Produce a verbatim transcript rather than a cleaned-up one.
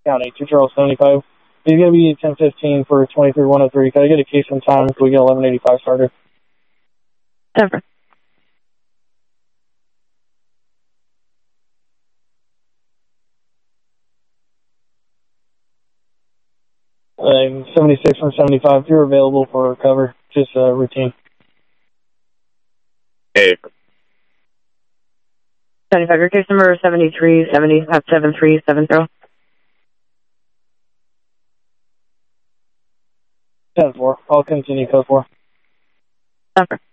County, two Charles seventy-five. He's going to be ten fifteen for twenty-three one oh three. Can I get a case in time so we get eleven eighty-five started? Denver. Um, seventy-six from seventy-five, if you're available for cover, just uh, routine. Hey. seventy-five, your case number seventy-three seventy, seven three seven zero. ten four. I'll continue code four. Denver.